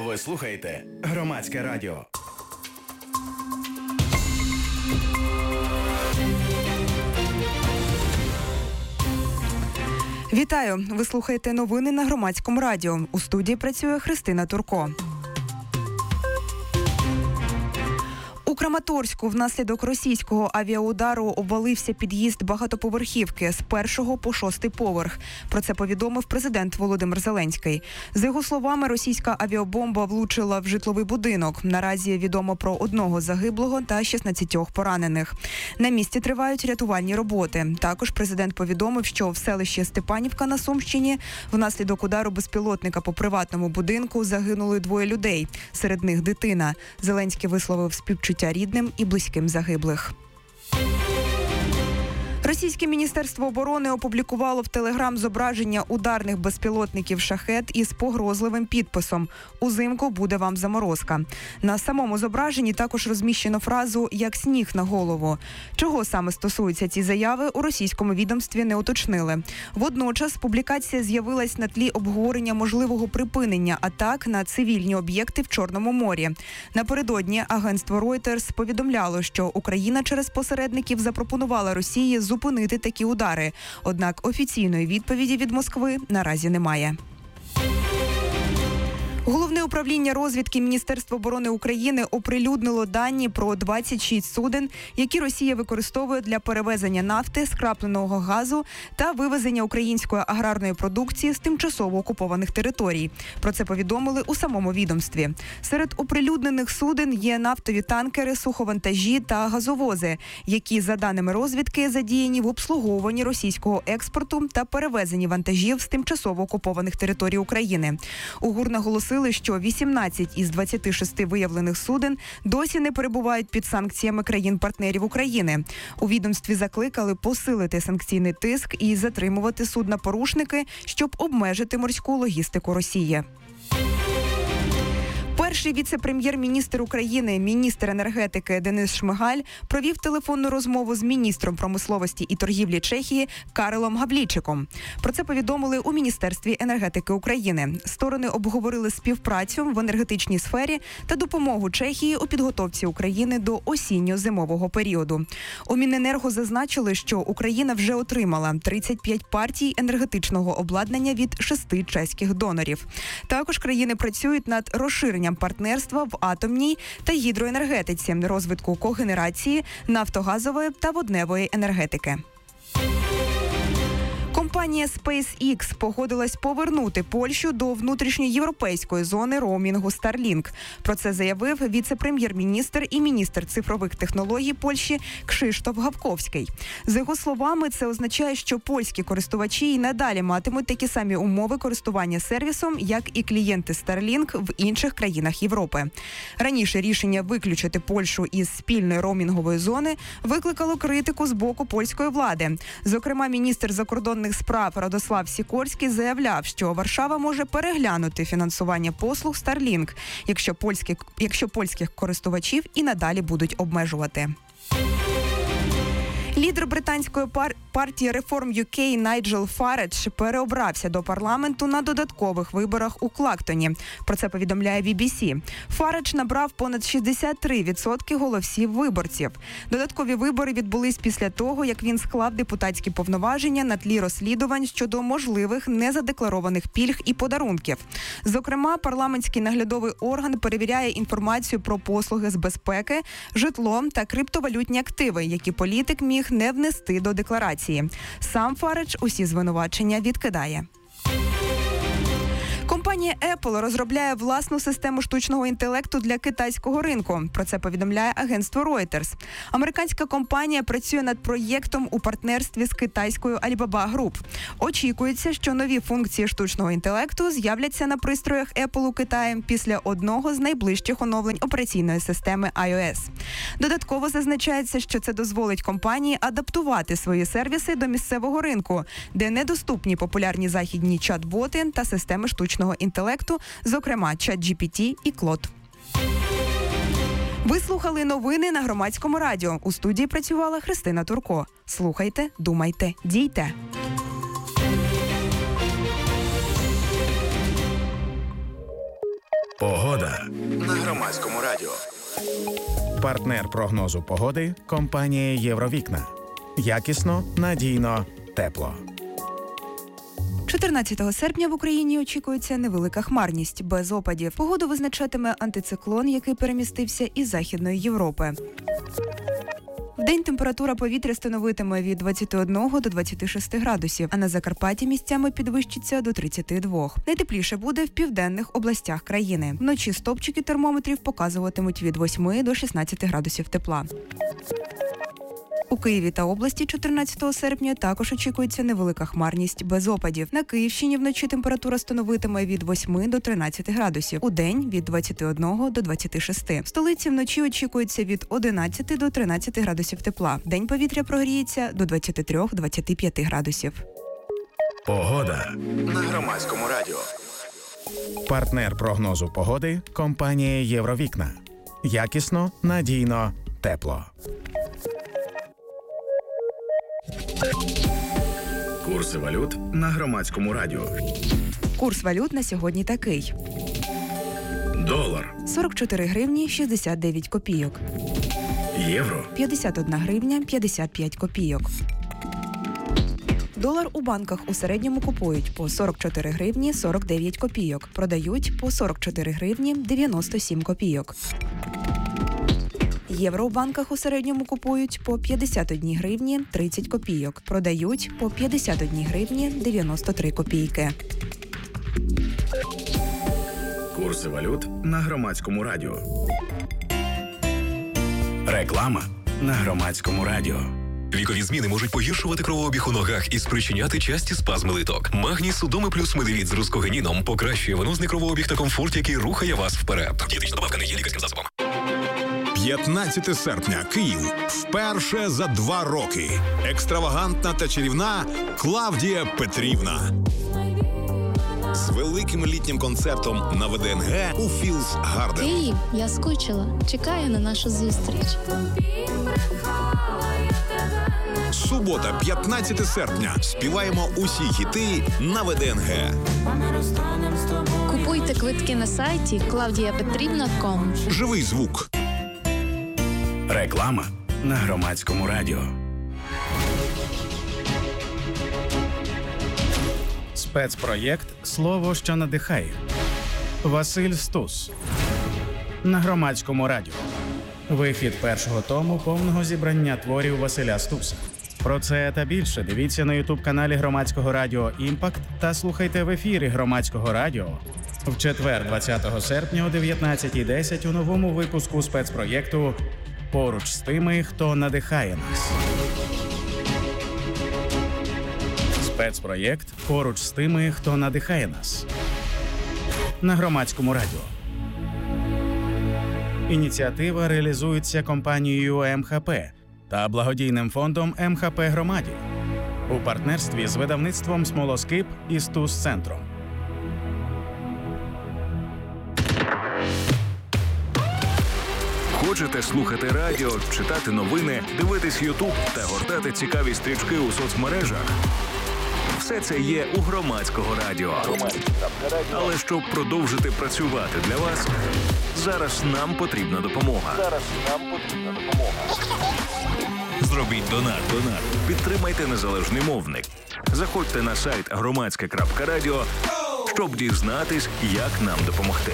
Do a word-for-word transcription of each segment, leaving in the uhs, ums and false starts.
Ви слухаєте Громадське радіо. Вітаю! Ви слухаєте новини на Громадському радіо. У студії працює Христина Турко. У Краматорську внаслідок російського авіаудару обвалився під'їзд багатоповерхівки з першого по шостий поверх. Про це повідомив президент Володимир Зеленський. За його словами, російська авіабомба влучила в житловий будинок. Наразі відомо про одного загиблого та шістнадцятьох поранених. На місці тривають рятувальні роботи. Також президент повідомив, що в селищі Степанівка на Сумщині внаслідок удару безпілотника по приватному будинку загинули двоє людей. Серед них дитина. Зеленський висловив співчуття рідним і близьким загиблих. Російське Міністерство оборони опублікувало в Телеграм зображення ударних безпілотників «Шахед» із погрозливим підписом «Узимку буде вам заморозка». На самому зображенні також розміщено фразу «як сніг на голову». Чого саме стосуються ці заяви, у російському відомстві не уточнили. Водночас публікація з'явилась на тлі обговорення можливого припинення атак на цивільні об'єкти в Чорному морі. Напередодні агентство Reuters повідомляло, що Україна через посередників запропонувала Росії зупинити такі удари. Однак офіційної відповіді від Москви наразі немає. Головне управління розвідки Міністерства оборони України оприлюднило дані про двадцять шість суден, які Росія використовує для перевезення нафти, скрапленого газу та вивезення української аграрної продукції з тимчасово окупованих територій. Про це повідомили у самому відомстві. Серед оприлюднених суден є нафтові танкери, суховантажі та газовози, які, за даними розвідки, задіяні в обслуговуванні російського експорту та перевезенні вантажів з тимчасово окупованих територій України. У ГУР наголосили, що вісімнадцять із двадцяти шести виявлених суден досі не перебувають під санкціями країн-партнерів України. У відомстві закликали посилити санкційний тиск і затримувати судна-порушники, щоб обмежити морську логістику Росії. Перший віце-прем'єр-міністр України, міністр енергетики Денис Шмигаль провів телефонну розмову з міністром промисловості і торгівлі Чехії Карелом Гавлічиком. Про це повідомили у Міністерстві енергетики України. Сторони обговорили співпрацю в енергетичній сфері та допомогу Чехії у підготовці України до осінньо-зимового періоду. У Міненерго зазначили, що Україна вже отримала тридцять п'ять партій енергетичного обладнання від шести чеських донорів. Також країни працюють над розширенням партнерства в атомній та гідроенергетиці, розвитку когенерації, нафтогазової та водневої енергетики. Компанія SpaceX погодилась повернути Польщу до внутрішньоєвропейської зони роумінгу Starlink. Про це заявив віце-прем'єр-міністр і міністр цифрових технологій Польщі Кшиштоф Гавковський. За його словами, це означає, що польські користувачі й надалі матимуть такі самі умови користування сервісом, як і клієнти Starlink в інших країнах Європи. Раніше рішення виключити Польщу із спільної роумінгової зони викликало критику з боку польської влади. Зокрема, міністр закордонних справ Радослав Сікорський заявляв, що Варшава може переглянути фінансування послуг Starlink, якщо польські, якщо польських користувачів і надалі будуть обмежувати. Лідер британської пар- партії Reform ю кей Найджел Фаредж переобрався до парламенту на додаткових виборах у Клактоні. Про це повідомляє бі бі сі. Фаредж набрав понад шістдесят три відсотки голосів виборців. Додаткові вибори відбулись після того, як він склав депутатські повноваження на тлі розслідувань щодо можливих незадекларованих пільг і подарунків. Зокрема, парламентський наглядовий орган перевіряє інформацію про послуги з безпеки, житло та криптовалютні активи, які політик міг не внести до декларації. Сам Фаредж усі звинувачення відкидає. Компанія Apple розробляє власну систему штучного інтелекту для китайського ринку. Про це повідомляє агентство Reuters. Американська компанія працює над проєктом у партнерстві з китайською Alibaba Group. Очікується, що нові функції штучного інтелекту з'являться на пристроях Apple у Китаї після одного з найближчих оновлень операційної системи ай о ес. Додатково зазначається, що це дозволить компанії адаптувати свої сервіси до місцевого ринку, де недоступні популярні західні чат-боти та системи штучного інтелекту, зокрема ChatGPT і Claude. Ви слухали новини на Громадському радіо. У студії працювала Христина Турко. Слухайте, думайте, дійте. Погода на Громадському радіо. Партнер прогнозу погоди – компанія «Євровікна». Якісно, надійно, тепло. чотирнадцятого серпня в Україні очікується невелика хмарність, без опадів. Погоду визначатиме антициклон, який перемістився із Західної Європи. Вдень температура повітря становитиме від двадцяти одного до двадцяти шести градусів, а на Закарпатті місцями підвищиться до тридцяти двох. Найтепліше буде в південних областях країни. Вночі стопчики термометрів показуватимуть від восьми до шістнадцяти градусів тепла. У Києві та області чотирнадцятого серпня також очікується невелика хмарність без опадів. На Київщині вночі температура становитиме від восьми до тринадцяти градусів, удень – від двадцяти одного до двадцяти шести. В столиці вночі очікується від одинадцяти до тринадцяти градусів тепла. Вдень повітря прогріється до двадцяти трьох - двадцяти п'яти градусів. Погода на Громадському радіо. Партнер прогнозу погоди – компанія «Євровікна». Якісно, надійно, тепло. Курси валют на Громадському радіо. Курс валют на сьогодні такий. Долар. сорок чотири гривні шістдесят дев'ять копійок. Євро. п'ятдесят одна гривня п'ятдесят п'ять копійок. Долар у банках у середньому купують по сорок чотири гривні сорок дев'ять копійок. Продають по сорок чотири гривні дев'яносто сім копійок. Євро у банках у середньому купують по п'ятдесят одна гривні тридцять копійок. Продають по п'ятдесят одна гривні дев'яносто три копійки. Курси валют на Громадському радіо. Реклама на Громадському радіо. Вікові зміни можуть погіршувати кровообіг у ногах і спричиняти часті спазми литок. Магній Судоми плюс медовіт з рускогеніном покращує венозний кровообіг та комфорт, який рухає вас вперед. Дієтична добавка не є лікарським засобом. п'ятнадцятого серпня. Київ. Вперше за два роки. Екстравагантна та чарівна Клавдія Петрівна. З великим літнім концертом на ВДНГ у Філс Гарден. Київ, я скучила. Чекаю на нашу зустріч. Субота, п'ятнадцятого серпня. Співаємо усі хіти на ВДНГ. Купуйте квитки на сайті клавдія петрівна крапка ком. Живий звук. Реклама на Громадському радіо. Спецпроєкт «Слово, що надихає». Василь Стус. На Громадському радіо. Вихід першого тому повного зібрання творів Василя Стуса. Про це та більше дивіться на ютуб-каналі Громадського радіо «Імпакт» та слухайте в ефірі Громадського радіо в четвер, двадцятого серпня о дев'ятнадцятій десять у новому випуску спецпроєкту «Поруч з тими, хто надихає нас». Спецпроєкт «Поруч з тими, хто надихає нас» на Громадському радіо. Ініціатива реалізується компанією ем ха пе та благодійним фондом ем ха пе Громаді у партнерстві з видавництвом «Смолоскип» і «Стус-центром». Хочете слухати радіо, читати новини, дивитись Ютуб та гортати цікаві стрічки у соцмережах? Все це є у Громадського радіо. Але щоб продовжити працювати для вас, зараз нам потрібна допомога. Зараз нам потрібна допомога. Зробіть донат, донат. Підтримайте незалежний мовник. Заходьте на сайт громадське крапка радіо, щоб дізнатись, як нам допомогти.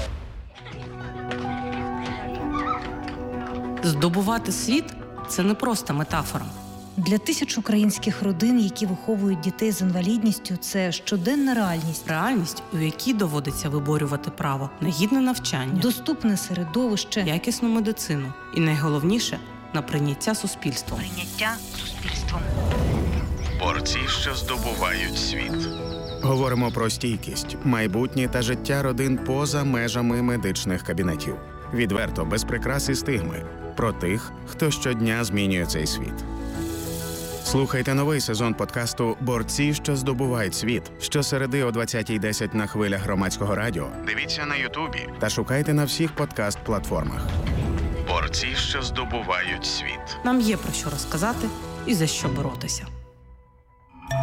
Здобувати світ – це не просто метафора. Для тисяч українських родин, які виховують дітей з інвалідністю, це щоденна реальність. Реальність, у якій доводиться виборювати право на гідне навчання, доступне середовище, якісну медицину і, найголовніше, на прийняття суспільством. Прийняття суспільством. Борці, що здобувають світ. Говоримо про стійкість, майбутнє та життя родин поза межами медичних кабінетів. Відверто, без прикрас і стигми. Про тих, хто щодня змінює цей світ. Слухайте новий сезон подкасту «Борці, що здобувають світ» щосереди о двадцятій десять на хвилях Громадського радіо. Дивіться на Ютубі та шукайте на всіх подкаст-платформах. Борці, що здобувають світ. Нам є про що розказати і за що боротися.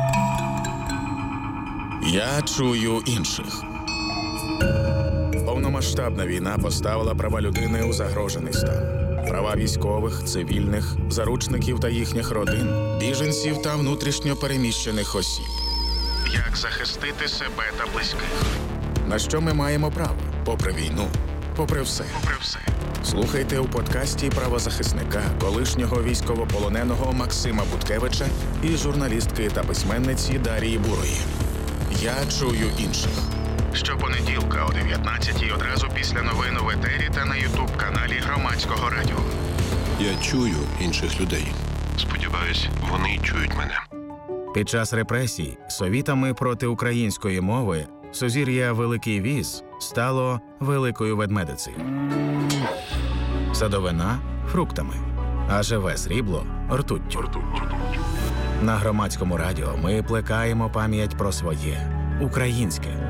Я чую інших. Повномасштабна війна поставила права людини у загрожений стан. Права військових, цивільних, заручників та їхніх родин, біженців та внутрішньо переміщених осіб. Як захистити себе та близьких? На що ми маємо право? Попри війну, попри все. Попри все. Слухайте у подкасті правозахисника, колишнього військовополоненого Максима Буткевича і журналістки та письменниці Дарії Бурої. Я чую інших. Щопонеділка о дев'ятнадцятій одразу після новин у етері та на ютуб-каналі Громадського радіо. Я чую інших людей. Сподіваюсь, вони чують мене. Під час репресій совітами проти української мови сузір'я Великий Віз стало Великою Ведмедицею. Садовина – фруктами, а живе срібло – ртуттю. На Громадському радіо ми плекаємо пам'ять про своє – українське.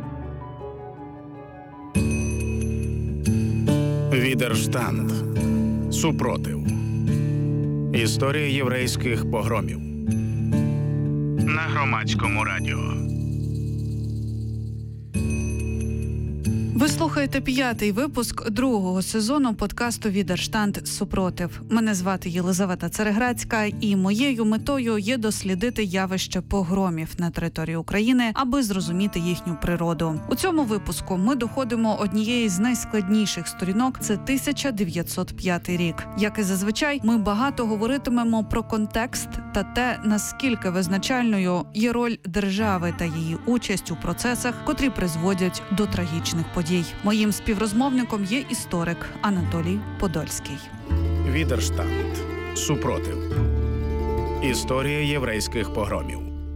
Відерштанд. Супротив. Історія єврейських погромів. На Громадському радіо. Ви слухаєте п'ятий випуск другого сезону подкасту «Відерштанд. Супротив». Мене звати Єлизавета Цереградська, і моєю метою є дослідити явище погромів на території України, аби зрозуміти їхню природу. У цьому випуску ми доходимо однієї з найскладніших сторінок – це тисяча дев'ятсот п'ятий рік. Як і зазвичай, ми багато говоритимемо про контекст та те, наскільки визначальною є роль держави та її участь у процесах, котрі призводять до трагічних подій. Моїм співрозмовником є історик Анатолій Подольський. Відерштанд. Супротив. Історія єврейських погромів.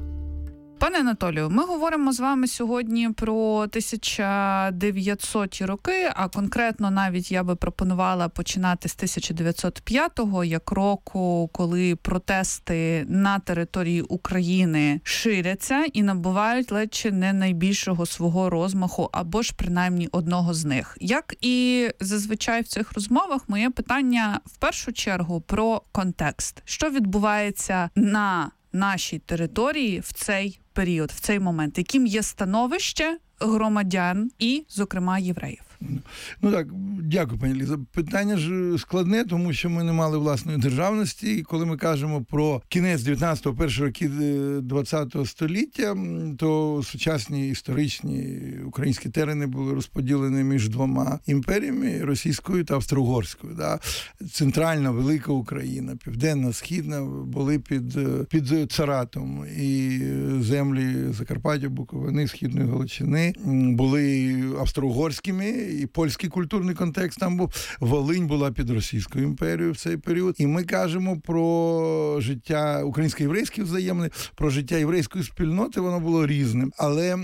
Пане Анатолію, ми говоримо з вами сьогодні про тисяча дев'ятсоті роки, а конкретно навіть я би пропонувала починати з тисяча дев'ятсот п'ятого, як року, коли протести на території України ширяться і набувають ледь чи не найбільшого свого розмаху, або ж принаймні одного з них. Як і зазвичай в цих розмовах, моє питання в першу чергу про контекст. Що відбувається на нашій території в цей період, в цей момент, яким є становище громадян і, зокрема, євреїв? Ну так, дякую, пані Ліза. Питання ж складне, тому що ми не мали власної державності. І коли ми кажемо про кінець дев'ятнадцятого, перші роки двадцятого століття, то сучасні історичні українські терени були розподілені між двома імперіями, російською та австро-угорською. Да? Центральна, велика Україна, південна, східна були під, під царатом. І землі Закарпаття, Буковини, Східної Галичини були австро-угорськими, і польський культурний контекст там був. Волинь була під Російською імперією в цей період. І ми кажемо про життя українсько-єврейське взаємне, про життя єврейської спільноти, воно було різним. Але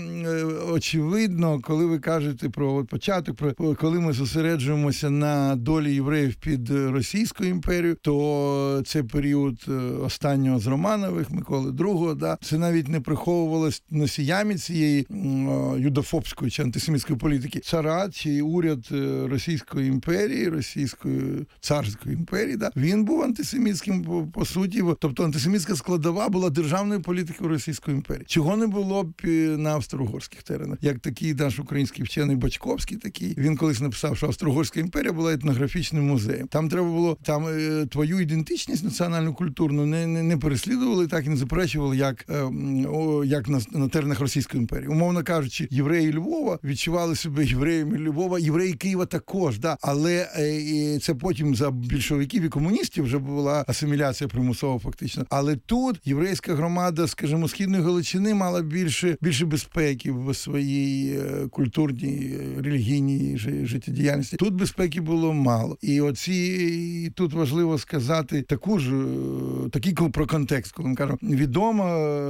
очевидно, коли ви кажете про от початок, про коли ми зосереджуємося на долі євреїв під Російською імперією, то це період останнього з Романових, Миколи другого, да, це навіть не приховувалось носіями цієї юдофобської чи антисемітської політики. Царат чи уряд Російської імперії, Російської царської імперії, да, він був антисемітським по, по суті. Тобто антисемітська складова була державною політикою Російської імперії. Чого не було б на австро-угорських теренах. Як такий наш український вчений Бочковський такий, він колись написав, що Австро-Угорська імперія була етнографічним музеєм. Там треба було, там е, твою ідентичність національну, культурну не, не, не переслідували, так і не заперечували, як, е, о, як на, на теренах Російської імперії. Умовно кажучи, євреї Львова відчували себе євреями Львова, євреї Києва також, да. Але е, це потім за більшовиків і комуністів вже була асиміляція примусова фактично. Але тут єврейська громада, скажімо, Східної Галичини мала більше, більше безпеки в своїй е, культурній, релігійній життєдіяльності. Тут безпеки було мало. І оці, і тут важливо сказати таку ж, такий про контекст, коли ми кажемо, відомо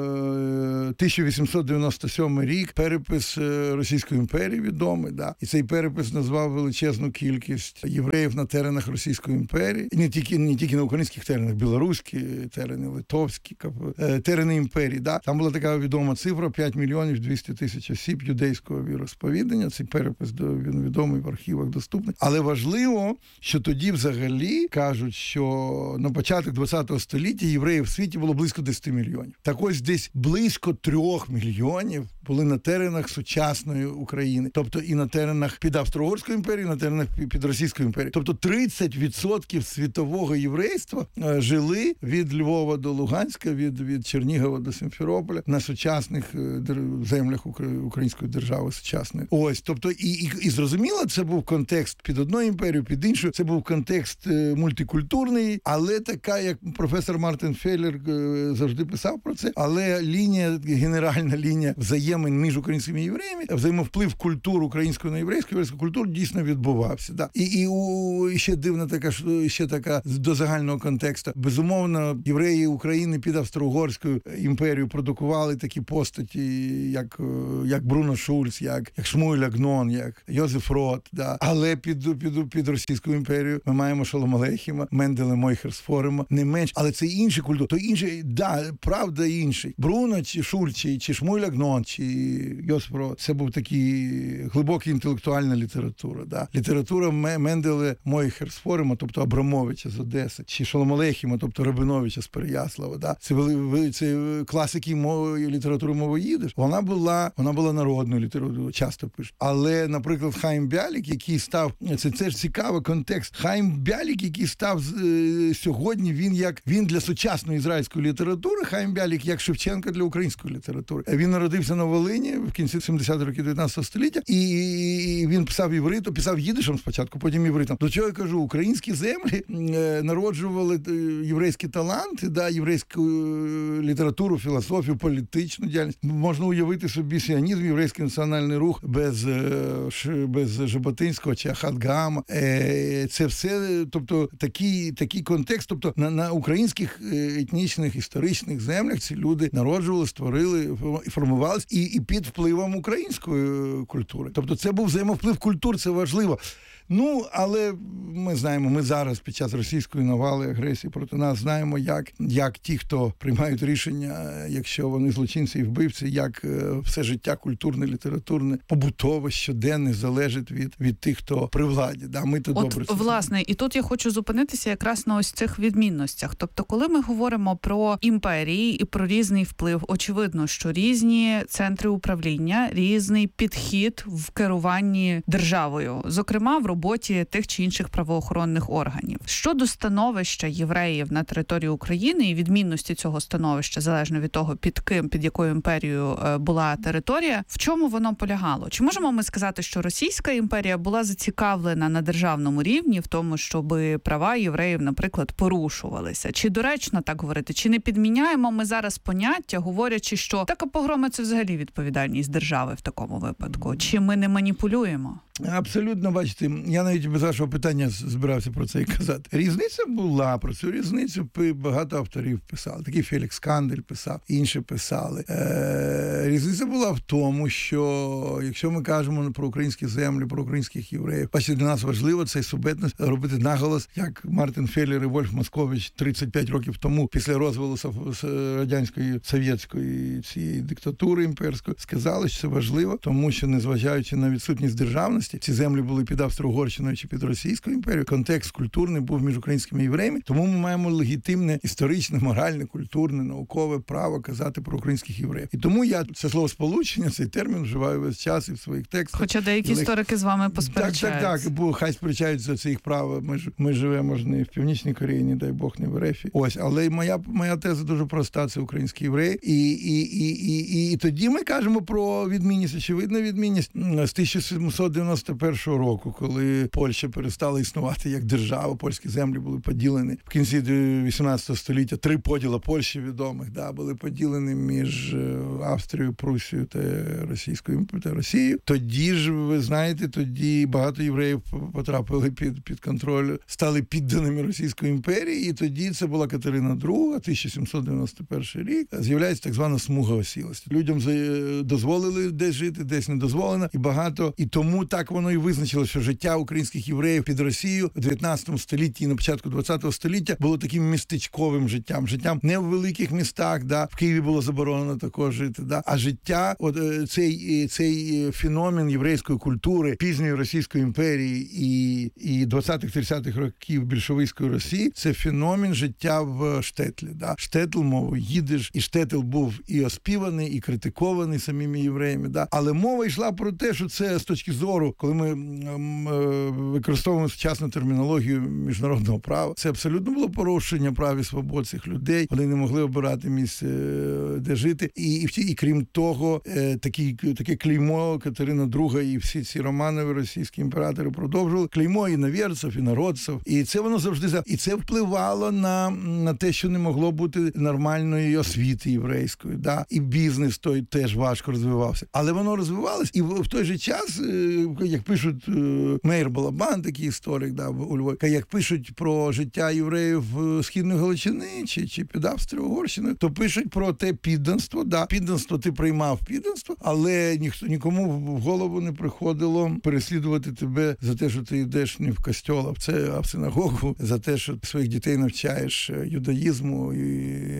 тисяча вісімсот дев'яносто сьомий рік, перепис Російської імперії відомий, да. І цей перепис назвав величезну кількість євреїв на теренах Російської імперії. І не тільки, не тільки на українських теренах, білоруські терени, литовські, терени імперії, да. Там була така відома цифра, п'ять мільйонів двісті тисяч осіб юдейського віросповідання. Цей перепис, він відомий в архівах, доступний. Але важливо, що тоді взагалі кажуть, що на початок двадцятого століття євреїв в світі було близько десять мільйонів. Так ось десь близько трьох мільйонів були на теренах сучасної України. Тобто і на теренах під Австро-Угорською імперією, і на теренах під Російською імперією. Тобто тридцять відсотків світового єврейства жили від Львова до Луганська, від, від Чернігова до Сімферополя на сучасних землях української держави сучасної. Ось, тобто і, і, і зрозуміло, це був контекст під одною імперією, під іншою. Це був контекст мультикультурний, але така, як професор Мартин Феллер завжди писав про це, але лінія, генеральна лінія взаємин між українськими і євреями, взаємовплив культур української на єврейську, єврейську культуру дійсно відбувався. Да. І, і у, ще дивна така, ще така до загального контексту. Безумовно, євреї України під Австро-Угорською імперією продукували такі постаті, як, як Бруно Шульц, як, як Шмуель Агнон, як Йозеф Рот. Да. Але під, під, під Російською імперією ми маємо Шолом Алехіма, Менделя Мойхерсфорема, не менш, але це інші культури. То інші, да, правда, інший. Бруно чи Шульц, чи, чи Шмуель Агнон, чи Йозеф Рот. Це був такий глибокий інтелектуальна література. Да. Література Менделя Мойхерсфорема, тобто Абрамовича з Одеси, чи Шолом Алехіма, тобто Рабиновича з Переяслава. Да. Це були це класики мови, літератури мови їдиш. Вона була, вона була народною літературою, часто пишуть. Але, наприклад, Хаїм Бялік, який став, це, це ж цікавий контекст. Хаїм Бялік, який став е, сьогодні, він як він для сучасної ізраїльської літератури, Хаїм Бялік як Шевченко для української літератури. Він народився на Волині в кінці сімдесятих років дев'ятнадцятого століття, і він писав івритом, писав їдишем спочатку, потім івритом. До чого я кажу, українські землі е, народжували єврейські таланти, да, єврейську літературу, філософію, політичну діяльність. Можна уявити собі сіонізм, єврейський національний рух без, без Жаботинського чи Ахат Гаама. Е, це все, тобто такий, такий контекст, тобто на, на українських етнічних, історичних землях ці люди народжували, створили, формувалися і, і під впливом української культури. Тобто це був взаємовплив культур, це важливо. Ну, але ми знаємо, ми зараз під час російської навали, агресії проти нас знаємо, як, як ті, хто приймають рішення, якщо вони злочинці і вбивці, як все життя культурне, літературне, побутове, щоденне залежить від, від тих, хто при владі. Да, ми то От, добре це власне, знаємо. І тут я хочу зупинитися якраз на ось цих відмінностях. Тобто, коли ми говоримо про імперії і про різний вплив, очевидно, що різні центри управління, різний підхід в керуванні державою, зокрема в роботі тих чи інших правоохоронних органів. Щодо становища євреїв на території України і відмінності цього становища, залежно від того, під ким, під якою імперією була територія, в чому воно полягало? Чи можемо ми сказати, що Російська імперія була зацікавлена на державному рівні в тому, щоб права євреїв, наприклад, порушувалися? Чи доречно так говорити? Чи не підміняємо ми зараз поняття, говорячи, що така погроми – це взагалі відповідальність держави в такому випадку? Чи ми не маніпулюємо? Абсолютно, бачите, я навіть без вашого питання збирався про це і казати. Різниця була, про цю різницю багато авторів писали. Такий Фелікс Кандель писав, інші писали. Е, різниця була в тому, що якщо ми кажемо про українські землі, про українських євреїв, бачите, для нас важливо цей субетність робити наголос, як Мартин Феллер і Вольф Москович тридцять п'ять років тому, після розвалу радянської, совєтської цієї диктатури імперської, сказали, що це важливо, тому що, незважаючи на відсутність державності, ці землі були під Австро-Угорщиною чи під Російською імперією, контекст культурний був між українськими євреями, тому ми маємо легітимне, історичне, моральне, культурне, наукове право казати про українських євреїв. І тому я це слово сполучення, цей термін вживаю весь час і в своїх текстах. Хоча деякі Лег... історики з вами посперечаються. Так, так, так, бо хай сперечаються за це їх право. Ми, ж, ми живемо ж не в Північній Кореї, не дай Бог, не в РФ. Ось, але моя, моя теза дуже проста, це українські євреї. І, і, і, і, і, і тоді ми кажемо про відмінність, очевидна відмінність з тисяча сімсот дев'яносто першого року, коли Польща перестала існувати як держава, польські землі були поділені. В кінці вісімнадцятого століття три поділи Польщі відомих, да, були поділені між Австрією, Прусією та Російською та Росією. Тоді ж, ви знаєте, тоді багато євреїв потрапили під, під контроль, стали підданими Російської імперії, і тоді це була Катерина друга, тисяча сімсот дев'яносто перший рік, з'являється так звана смуга осілості. Людям дозволили десь жити, десь не дозволено, і багато, і тому так так воно і визначило, що життя українських євреїв під Росією в дев'ятнадцятому столітті і на початку двадцятого століття було таким містечковим життям. Життям не в великих містах, да, в Києві було заборонено також жити, да, а життя, от цей, цей феномен єврейської культури, пізньої Російської імперії і, і двадцятих-тридцятих років більшовицької Росії, це феномен життя в штетлі. Да. Штетл, мовою їдиш, і штетл був і оспіваний, і критикований самими євреями. Да. Але мова йшла про те, що це з точки зору, коли ми м, використовуємо сучасну термінологію міжнародного права, це абсолютно було порушення прав і свобод цих людей. Вони не могли обирати місце, де жити. І, і, і крім того, такі, таке клеймо Катерина Друга і всі ці Романови, російські імператори, продовжували клеймо і новірців, і народців. І це воно завжди, і це впливало на, на те, що не могло бути нормальної освіти єврейської. Да? І бізнес той теж важко розвивався. Але воно розвивалось. І в, в той же час, як пишуть Мейер Балабан, такий історик, да, у Львові, як пишуть про життя євреїв Східної Галичини чи, чи під Австрією-Угорщиною, то пишуть про те підданство. Да, підданство ти приймав підданство, але ніхто нікому в голову не приходило переслідувати тебе за те, що ти йдеш не в костьол, а в це, а в синагогу, за те, що своїх дітей навчаєш юдаїзму і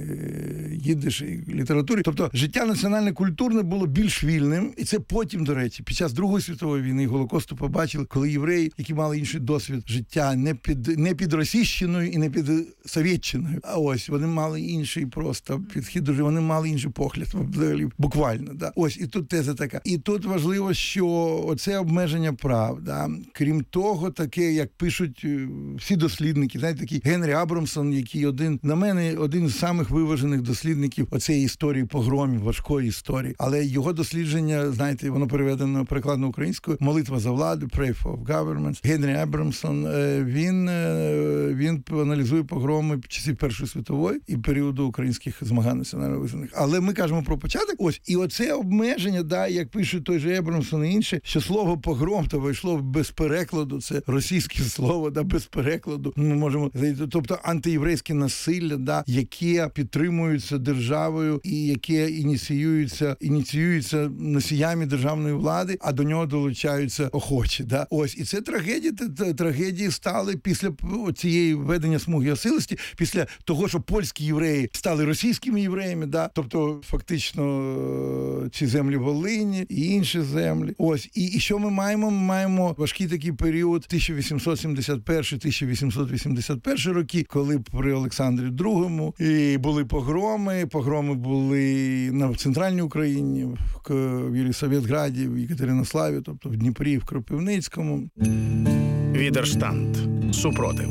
їдеш і літературі. Тобто життя національно-культурне було більш вільним, і це потім, до речі, під час Другої світової війни і Голокосту побачили, коли євреї, які мали інший досвід життя, не під не під Російщиною і не під Совєтщиною, а ось вони мали інший просто підхід, дуже вони мали інший погляд, взагалі, буквально, да. Ось і тут теза така. І тут важливо, що оце обмеження прав, да. Крім того, таке, як пишуть всі дослідники, знаєте, такий Генрі Абрамсон, який один, на мене, один з самих виважених дослідників оцієї історії погромів, важкої історії. Але його дослідження, знаєте, воно переведено, перекладено українською, «Молитва за владу», «Pray for Government». Генрі Абрамсон, він, він аналізує погроми часів Першої світової і періоду українських змагань національно визнаних. Але ми кажемо про початок. Ось, і оце обмеження, да, як пише той же Абрамсон і інші, що слово «погром» то вийшло без перекладу, це російське слово, да, без перекладу. Ми можемо, тобто антиєврейське насилля, да, яке підтримується державою і яке ініціюється, ініціюється носіями державної влади, а до нього долучаються охочі, да. Ось, і це трагедії, трагедії стали після цієї введення смуги осилості, після того, що польські євреї стали російськими євреями, да, тобто фактично ці землі Волині і інші землі. Ось, і, і що ми маємо? Ми маємо важкий такий період тисяча вісімсот сімдесят перший - тисяча вісімсот вісімдесят перший роки, коли при Олександрі Другому і були погроми, погроми були на центральній Україні, в Єлисаветграді, в Екатеринославі, тобто в Дніпрі, в Кропивницькому. Відерштанд. Супротив.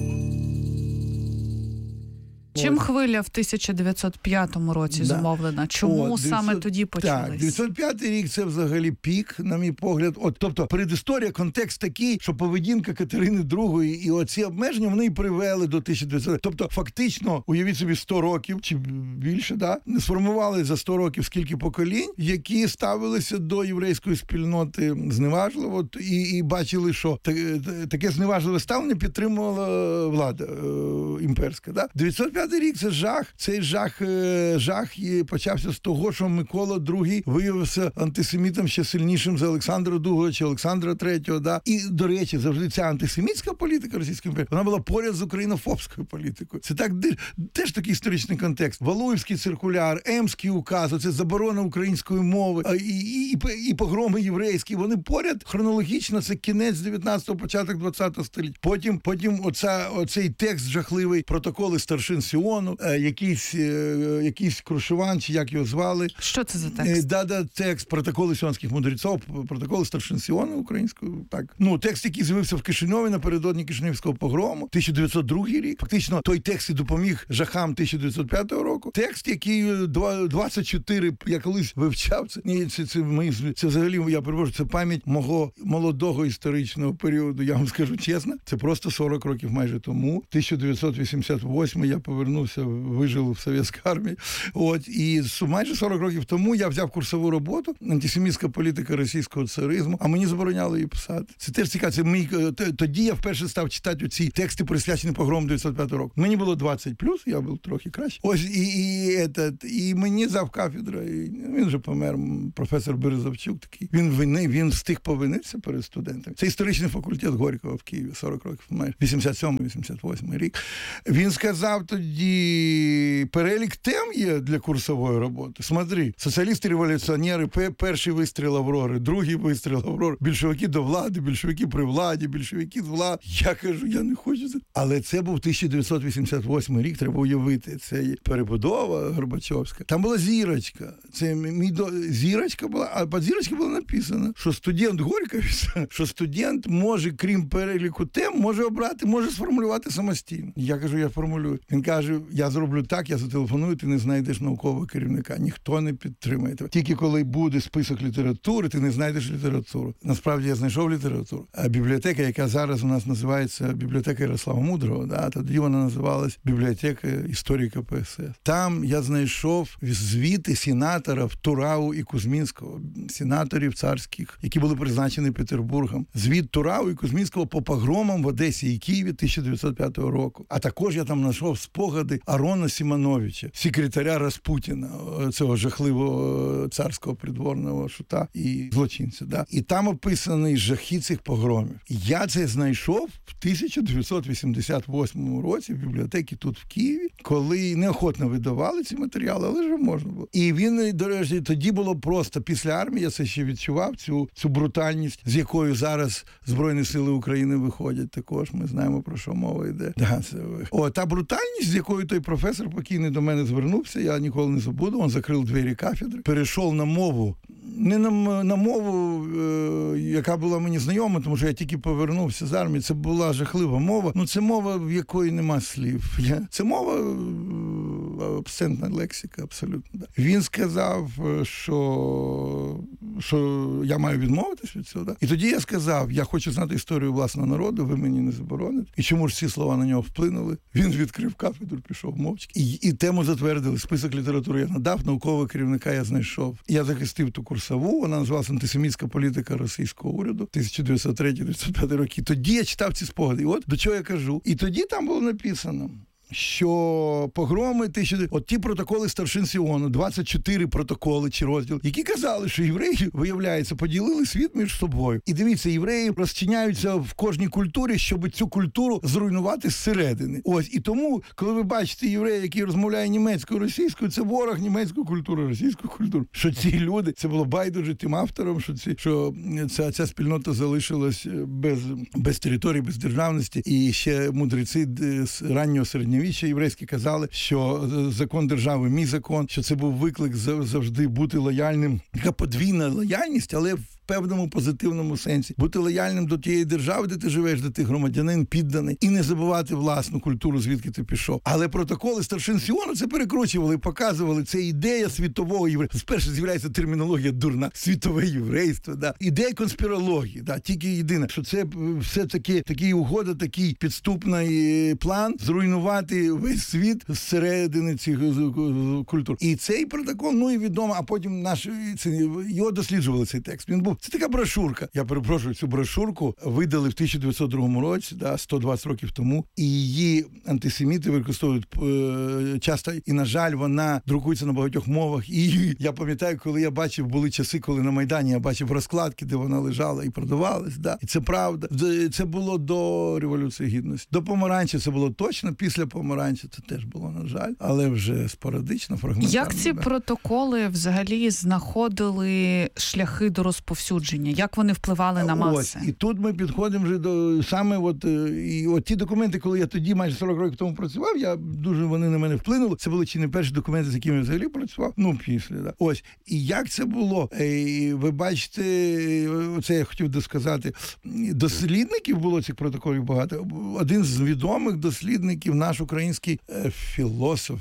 Чим хвиля в тисяча дев'ятсот п'ятому році да. зумовлена? Чому О, дев'ятсот... саме тоді почалась? Так, дев'ятсот п'ятий рік – це взагалі пік, на мій погляд. От, тобто, передісторія, контекст такий, що поведінка Катерини Другої і оці обмеження, вони і привели до тисяча дев'ятсот. Тобто, фактично, уявіть собі, сто років, чи більше, да, не сформували за сто років скільки поколінь, які ставилися до єврейської спільноти зневажливо і, і бачили, що таке зневажливе ставлення підтримувала влада е, імперська. Да? дев'ятсот п'ятий рік – це жах. Цей жах, жах почався з того, що Микола Другий виявився антисемітом ще сильнішим за Олександра Другого чи Олександра Третього. Да? І, до речі, завжди ця антисемітська політика Російської імперії, вона була поряд з українофобською політикою. Це так, теж такий історичний контекст. Валуївський циркуляр, Емський указ, оце заборона української мови, і, і, і, і погроми єврейські, вони поряд хронологічно, це кінець дев'ятнадцятого, початок двадцятого століття. Потім, потім оця, оцей текст жахливий, протоколи старшин Сіону, якийсь, якийсь Крушеван, чи як його звали. Що це за текст? Да-да, текст протоколи сіонських мудреців, протоколи старшин Сіону українською, так. Ну, текст, який з'явився в Кишиньові напередодні Кишинівського погрому, тисяча дев'ятсот другий рік. Фактично, той текст і допоміг жахам тисяча дев'ятсот п'ятого року. Текст, який двадцять чотири, я колись вивчав, це, ні, це, це, мої, це взагалі, я перевожу, це пам'ять мого молодого історичного періоду, я вам скажу чесно, це просто сорок років майже тому. тисяча дев'ятсот вісімдесят восьмий я повернувся повернувся, вижив в совєтській армії. От, і майже сорок років тому я взяв курсову роботу «Антисемітська політика російського царизму», а мені забороняли її писати. Це теж цікаво. Це мій, тоді я вперше став читати ці тексти, присвячені погрому дев'ятсот п'ятого року. Мені було двадцять плюс, я був трохи краще. Ось, і, і, этот, і мені завкафедра, і він вже помер, професор Березовчук такий. Він вини, він встиг повинитися перед студентами. Це історичний факультет Горького в Києві, сорок років майже, вісімдесят сьомий вісімдесят восьмий рік. Він сказав тоді, перелік тем є для курсової роботи. Смотри, соціалісти-революціонери, перший вистріл Аврори, другий вистріл Аврори, більшовики до влади, більшовики при владі, більшовики з влади. Я кажу, я не хочу це. Але це був тисяча дев'ятсот вісімдесят восьмий рік, треба уявити. Це перебудова Горбачовська. Там була зірочка. Це мій до... зірочка була, а під зірочкою було написано, що студент Горького, що студент може, крім переліку тем, може обрати, може сформулювати самостійно. Я кажу, я формулюю. Він каже, я зроблю так, я зателефоную, ти не знайдеш наукового керівника. Ніхто не підтримає тебе. Тільки коли буде список літератури, ти не знайдеш літературу. Насправді я знайшов літературу. А бібліотека, яка зараз у нас називається бібліотека Ярослава Мудрого, да, тоді вона називалась бібліотека історії ка пе ес ес. Там я знайшов звіти сенаторів Турау і Кузьмінського, сенаторів царських, які були призначені Петербургом. Звіт Турау і Кузьмінського по погромам в Одесі і Києві тисяча дев'ятсот п'ятого року. А також я там знайшов спогади Арона Сімоновича, секретаря Распутіна, цього жахливого царського придворного шута і злочинця. Да? І там описаний жахи цих погромів. І я це знайшов в тисяча дев'ятсот вісімдесят восьмому році в бібліотеці тут в Києві, коли неохотно видавали ці матеріали, але ж можна було. І він, до речі, тоді було просто, після армії я це ще відчував, цю, цю брутальність, з якою зараз Збройні сили України виходять також. Ми знаємо, про що мова йде. Да, це... О, та брутальність, з якою той професор покійний до мене звернувся, я ніколи не забуду, він закрив двері кафедри, перейшов на мову, не на, на мову, е, яка була мені знайома, тому що я тільки повернувся з армії, це була жахлива мова, ну це мова, в якої нема слів. Я... Це мова, е, абсентна лексика, абсолютно. Да. Він сказав, що, що я маю відмовитись від цього. Да? І тоді я сказав, я хочу знати історію власного народу, ви мені не забороните. І чому ж ці слова на нього вплинули? Він відкрив кафедру, пішов мовчки. І, і тему затвердили. Список літератури я надав, наукового керівника я знайшов. Я захистив ту курсову, вона називалася «Антисемітська політика російського уряду» тисяча дев'ятсот третій - дев'ятсот п'ятий роки. Тоді я читав ці спогади. І от до чого я кажу. І тоді там було написано, що погроми, тисячі... от ті протоколи старшин Сіону, двадцять чотири протоколи чи розділ, які казали, що євреї, виявляється, поділили світ між собою. І дивіться, євреї розчиняються в кожній культурі, щоб цю культуру зруйнувати зсередини. Ось, і тому, коли ви бачите єврея, який розмовляє німецькою, російською, це ворог німецької культури, російської культури. Що ці люди, це було байдуже тим авторам, що, ці, що ця, ця спільнота залишилась без, без території, без державності. І ще мудреці з раннього середньовіччя єврейські казали, що закон держави, мій закон, що це був виклик завжди бути лояльним. Така подвійна лояльність, але в певному позитивному сенсі. Бути лояльним до тієї держави, де ти живеш, де ти громадянин, підданий, і не забувати власну культуру, звідки ти пішов. Але протоколи старшин Сіону це перекручували, показували, це ідея світового єврейства. Спершу з'являється термінологія дурна, світове єврейство, да. Ідея конспірології, да. Тільки єдине, що це все-таки такий угода, такий підступний план зруйнувати весь світ зсередини цих культур. І цей протокол, ну і відомо, а потім наш, це, його досліджували цей текст. Він був, це така брошурка. Я перепрошую, цю брошурку видали в тисяча дев'ятсот другому році, да, сто двадцять років тому, і її антисеміти використовують е, часто, і, на жаль, вона друкується на багатьох мовах. І я пам'ятаю, коли я бачив, були часи, коли на Майдані я бачив розкладки, де вона лежала і продавалась, да. І це правда. Це було до Революції Гідності. До Помаранчі це було точно, після Помаранчі це теж було, на жаль, але вже спорадично, фрагментарно. Як ці да. протоколи взагалі знаходили шляхи до розповсюдження? Як вони впливали на маси? Ось, і тут ми підходимо вже до саме от, і от ті документи, коли я тоді майже сорок років тому працював, я дуже вони на мене вплинули. Це були чи не перші документи, з якими я взагалі працював? Ну, після, да. Ось. І як це було? І ви бачите, це я хотів досказати, дослідників було цих протоколів багато. Один з відомих дослідників, наш український філософ,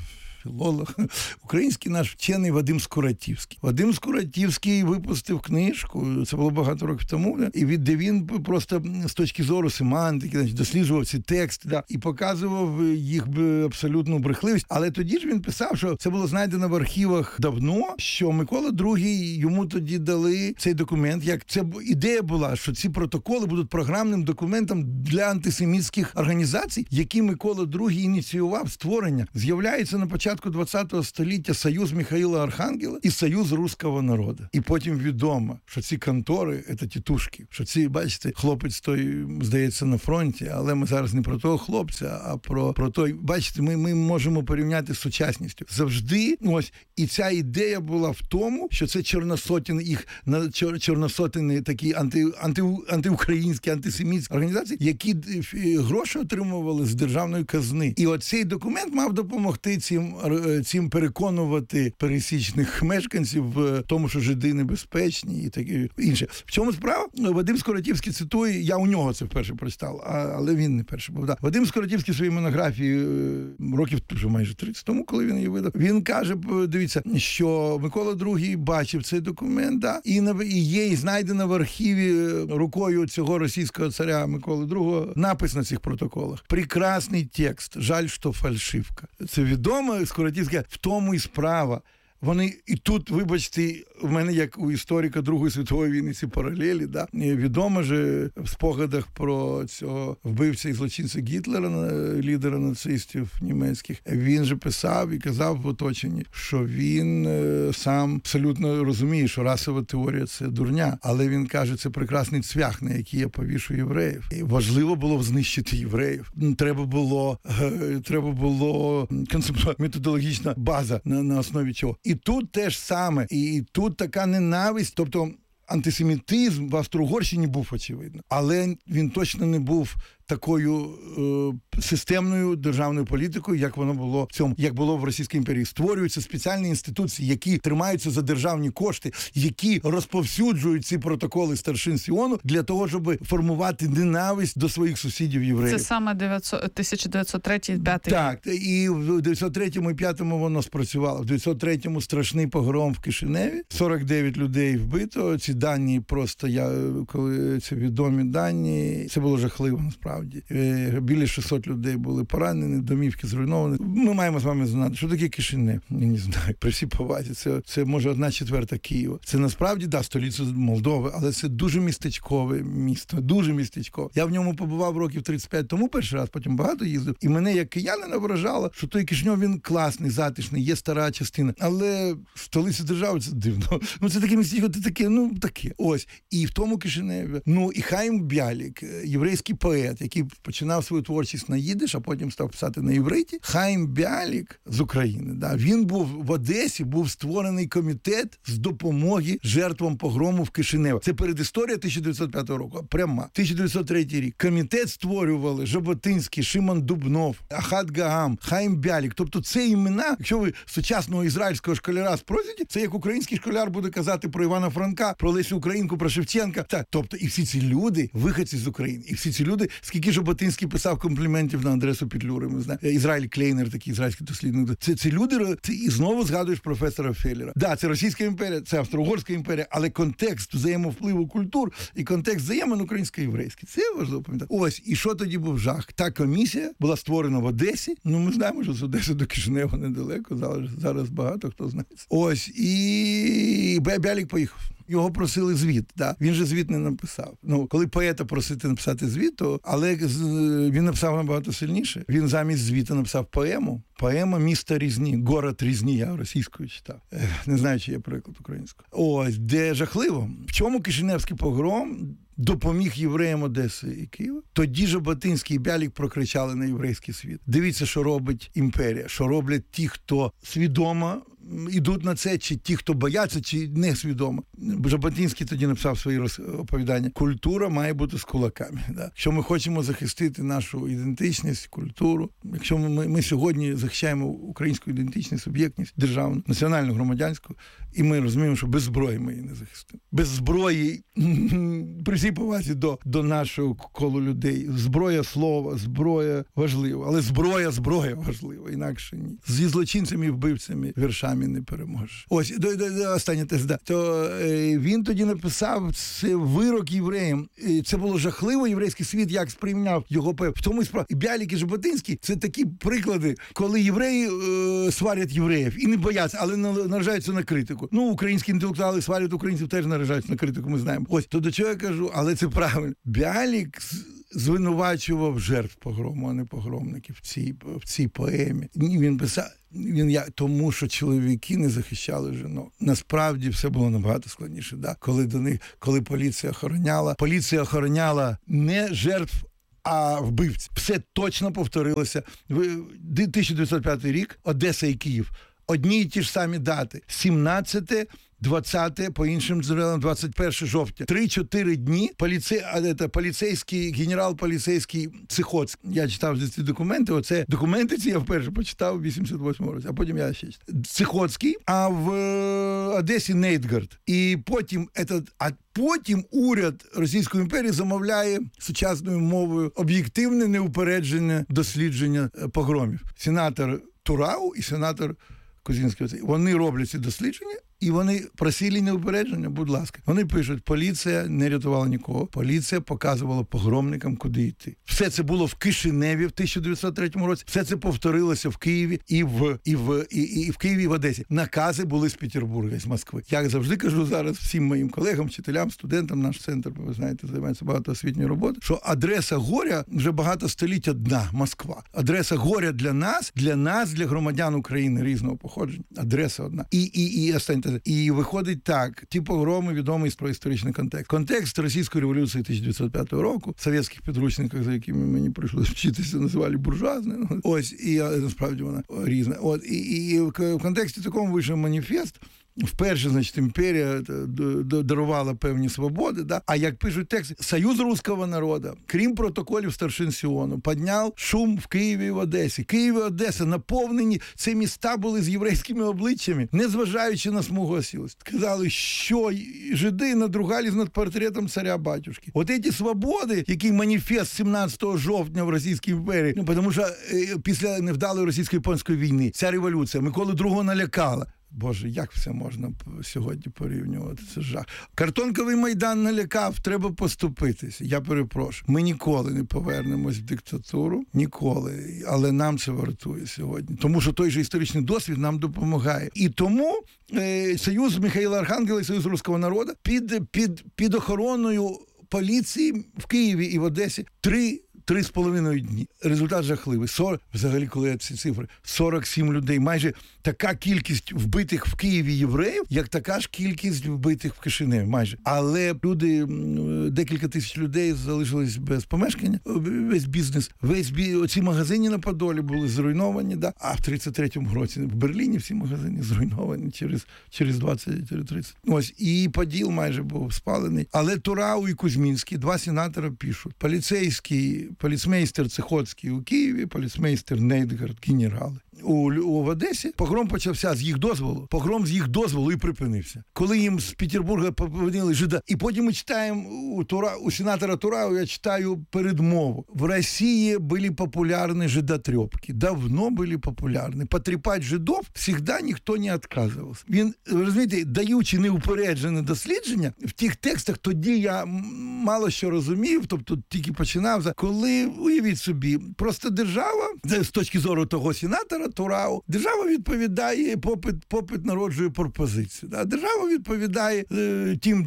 філолог, український наш вчений Вадим Скуратівський. Вадим Скуратівський випустив книжку, це було багато років тому, і від де він просто з точки зору семантики досліджував ці тексти, да, і показував їх абсолютну брехливість. Але тоді ж він писав, що це було знайдено в архівах давно, що Микола другий йому тоді дали цей документ. Як це ідея була, що ці протоколи будуть програмним документом для антисемітських організацій, які Микола другий ініціював створення. З'являється на початку ХХ століття Союз Михаїла Архангела і Союз Руського народу. І потім відомо, що ці контори – це тітушки. Що ці, бачите, хлопець той, здається, на фронті, але ми зараз не про того хлопця, а про, про той. Бачите, ми, ми можемо порівняти з сучасністю. Завжди, ось, і ця ідея була в тому, що це чорносотні, їх на чор, чорносотні такі анти, анти, антиукраїнські, антисемітські організації, які гроші отримували з державної казни. І оцей документ мав допомогти цим, цим переконувати пересічних мешканців в тому, що жиди небезпечні і таке інше. В чому справа? Вадим Скуратівський цитує, я у нього це вперше прочитав, але він не перший був. Да. Вадим Скуратівський в своїй монографії років вже майже тридцять тому, коли він її видав, він каже, дивіться, що Микола другий бачив цей документ, да, і, і є, і знайдено в архіві рукою цього російського царя Миколи другого напис на цих протоколах. Прекрасний текст, жаль, що фальшивка. Це відомо, Скуратівська, в тому і справа. Вони і тут, вибачте, в мене, як у історика Другої світової війни, ці паралелі, да, відомо ж в спогадах про цього вбивця і злочинця Гітлера, лідера нацистів німецьких, він же писав і казав в оточенні, що він е, сам абсолютно розуміє, що расова теорія – це дурня, але він каже, це прекрасний цвях, на який я повішу євреїв. І важливо було знищити євреїв. Треба було, е, треба було концептуальна методологічна база, на, на основі чого. І тут теж саме, і тут така ненависть, тобто антисемітизм в Австро-Угорщині був, очевидно, але він точно не був такою е, системною державною політикою, як воно було в цьому, як було в Російській імперії. Створюються спеціальні інституції, які тримаються за державні кошти, які розповсюджують ці протоколи старшин Сіону для того, щоб формувати ненависть до своїх сусідів євреїв. Це саме тисяча дев'ятсот третій - п'ятий Так, і в дев'ятсот третьому і п'ятому воно спрацювало. В дев'ятсот третьому страшний погром в Кишиневі, сорок дев'ять людей вбито. Ці дані просто, я, коли це відомі дані, це було жахливо насправді. Біля шістсот людей були поранені, домівки зруйновані. Ми маємо з вами знати, що таке Кишинев. Я не знаю, при всій повазі. Це, це може одна четверта Києва. Це насправді, да, столиця Молдови, але це дуже містечкове місто, дуже містечкове. Я в ньому побував років тридцять п'ять тому перший раз, потім багато їздив. І мене, як киянина, вражало, що той Кишинев, він класний, затишний, є стара частина. Але столиця держави, це дивно. Ну, це таке містечко, це таке, ну, таке. Ось. І в тому Кишиневі, ну, і Хаїм Бялік, єврейський поет, який починав свою творчість на їдиш, а потім став писати на євриті. Хаїм Бялік з України, да, він був в Одесі, був створений комітет з допомоги жертвам погрому в Кишиневі. Це передісторія тисяча дев'ятсот п'ятого року, пряма. тисяча дев'ятсот третій рік. Комітет створювали Жаботинський, Шимон Дубнов, Ахат Гагам, Хаїм Бялік. Тобто це імена, якщо ви сучасного ізраїльського школяра спросите, це як український школяр буде казати про Івана Франка, про Лесю Українку, про Шевченка. Так, тобто і всі ці люди, виходці з України, і всі ці люди, скільки Жаботинський писав компліментів на адресу Петлюри, ми знаємо. Ізраїль Клейнер, такий ізраїльський дослідник. Це, це люди, це, і знову згадуєш професора Феллера. Да, це Російська імперія, це Австро-Угорська імперія, але контекст взаємовпливу культур і контекст взаємин українсько-єврейський. Це важливо пам'ятати. Ось, і що тоді був жах? Та комісія була створена в Одесі. Ну, ми знаємо, що з Одеси до Кишинева недалеко, зараз, зараз багато хто знає. Ось, і Бялік поїхав. Його просили звіт, да. Він же звіт не написав. Ну, коли поета просити написати звіт, то, але він написав набагато сильніше. Він замість звіту написав поему. Поема «Місто Різні», «Город Різні», я російською читав. Не знаю, чи є переклад українською. Ось, де жахливо. В чому Кишиневський погром допоміг євреям Одеси і Києва? Тоді Жаботинський і Бялік прокричали на єврейський світ. Дивіться, що робить імперія, що роблять ті, хто свідомо йдуть на це, чи ті, хто бояться, чи несвідомо. Жаботинський тоді написав свої оповідання. Культура має бути з кулаками. Да? Якщо ми хочемо захистити нашу ідентичність, культуру, якщо ми, ми сьогодні захищаємо українську ідентичність, суб'єктність, державну, національну, громадянську, і ми розуміємо, що без зброї ми її не захистимо. Без зброї, при всій повазі до, до нашого колу людей, зброя слова, зброя важлива, але зброя, зброя важлива, інакше ні. Зі злочинцями і вбивцями віршами не переможеш. Ось, до, до, до, остання теза. Да. То е, він тоді написав це вирок євреям. І це було жахливо, єврейський світ як сприйняв його. В тому і справа. І Бялік, і Жаботинський – це такі приклади, коли євреї е, сварять євреїв і не бояться, але наражаються на критику. Ну, українські інтелектуали сварять українців, теж наражаються на критику, ми знаємо. Ось, то до чого я кажу, але це правильно. Бялік звинувачував жертв погрому, а не погромників в цій, в цій поемі. Він писав, він я тому, що чоловіки не захищали жінок. Насправді все було набагато складніше. Да? Коли до них, коли поліція охороняла, поліція охороняла не жертв, а вбивць. Все точно повторилося. тисяча дев'ятсот п'ятий рік, Одеса і Київ. Одні й ті ж самі дати. сімнадцяте, двадцяте, по іншим джерелам, двадцять перше жовтня. Три-чотири дні поліцей, це, поліцейський, генерал поліцейський Цихоцький. Я читав ці документи. Оце документи ці я вперше почитав у вісімдесят восьмому році, а потім я ще читав. Цихоцький, а в Одесі Нейтгард. І потім, этот, а потім уряд Російської імперії замовляє сучасною мовою об'єктивне, неупереджене дослідження погромів. Сенатор Турау і сенатор Козінський. Вони роблять ці дослідження, і вони просили неупередження, будь ласка. Вони пишуть, поліція не рятувала нікого, поліція показувала погромникам, куди йти. Все це було в Кишиневі в тисяча дев'ятсот третьому році, все це повторилося в Києві і в, і в, і, і в Києві, і в Одесі. Накази були з Петербурга, з Москви. Я завжди кажу зараз всім моїм колегам, вчителям, студентам, наш центр, ви знаєте, займається багато освітньої роботи, що адреса горя вже багато століть одна, Москва. Адреса горя для нас, для нас, для громадян України різного походження. Адреса одна. І, і, і, останьте. І виходить так, ті погроми відомий про історичний контекст. Контекст Російської революції тисяча дев'ятсот п'ятого року, в совєтських підручниках, за якими мені прийшлося вчитися, називали буржуазною. Ось, і насправді вона різна. От, і, і в контексті такому вийшов маніфест. Вперше, значить, імперія дарувала певні свободи, да? А як пишуть тексти, Союз руського народу, крім протоколів старшин Сіону, підняв шум в Києві і в Одесі. Київ і Одеса наповнені, ці міста були з єврейськими обличчями, незважаючи на смугу осілості. Казали, що жиди надругались над портретом царя-батюшки. От ці свободи, який маніфест сімнадцятого жовтня в Російській імперії, ну, тому що е, після невдалої російсько-японської війни ця революція Миколу другого налякала. Боже, як все можна сьогодні порівнювати? Це жах. Картонковий Майдан налякав, треба поступитися. Я перепрошую. Ми ніколи не повернемось в диктатуру. Ніколи. Але нам це вартує сьогодні. Тому що той же історичний досвід нам допомагає. І тому е, Союз Михайла Архангела і Союз руського народу під, під, під охороною поліції в Києві і в Одесі три Три з половиною дні. Результат жахливий. сорок, взагалі, коли я ці цифри, сорок сім людей. Майже така кількість вбитих в Києві євреїв, як така ж кількість вбитих в Кишиневі. Майже. Але люди, декілька тисяч людей залишились без помешкання, весь бізнес, весь бі... оці магазини на Подолі були зруйновані, да? А в тридцять третьому році в Берліні всі магазини зруйновані через, через двадцять тридцять. Ось. І Поділ майже був спалений. Але Турау і Кузьмінський, два сенатора, пишуть. Поліцейський поліцмейстер Цихоцький у Києві, поліцмейстер Нейтгард, генерали. У, у в Одесі погром почався з їх дозволу, погром з їх дозволу і припинився. Коли їм з Петербурга повернули жида. І потім ми читаємо у, Тура, у сенатора Турау, я читаю передмову. В Росії були популярні жидотрепки. Давно були популярні. Потріпати жидов завжди ніхто не відказувався. Він, розумієте, даючи неупереджене дослідження, в тих текстах тоді я мало що розумів, тобто тільки починав. Коли, уявіть собі, просто держава, з точки зору того сенатора Турау, держава відповідає, попит, попит народжує пропозицію. Да? Держава відповідає е, тим,